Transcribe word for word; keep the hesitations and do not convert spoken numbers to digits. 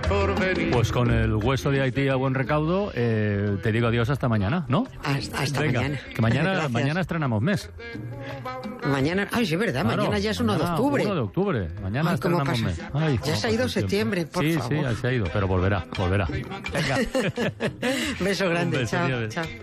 Pues con el hueso de Haití a buen recaudo, eh, te digo adiós hasta mañana, ¿no? Hasta, hasta Venga, mañana. Que mañana, Gracias. mañana estrenamos mes. Mañana, ay, sí, es verdad, Claro, mañana ya es uno de octubre. uno de octubre. Mañana Ay, ¿cómo estrenamos pasa? mes. Ay, Ya cómo se ha ido pasa el septiembre, tiempo. por sí, favor. Sí, sí, se ha ido, pero volverá, volverá. Venga. Beso grande, Un beso, chao, adiós. chao.